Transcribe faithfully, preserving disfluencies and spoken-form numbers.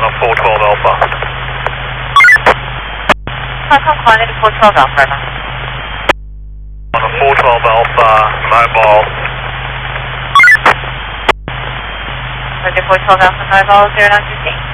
a four twelve Alpha. Falcon Quantity four twelve Alpha. On a four twelve Alpha, mobile. Roger, four twelve Alpha, mobile, zero nine fifteen.